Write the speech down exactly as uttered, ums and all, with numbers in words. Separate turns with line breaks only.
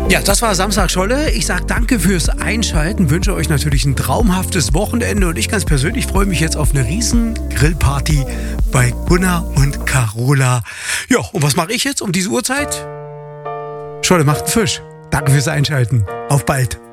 Ja, das war Samstag Scholle. Ich sage danke fürs Einschalten, wünsche euch natürlich ein traumhaftes Wochenende und ich ganz persönlich freue mich jetzt auf eine riesen Grillparty bei Gunnar und Carola. Ja, und was mache ich jetzt um diese Uhrzeit? Scholle macht einen Fisch. Danke fürs Einschalten. Auf bald.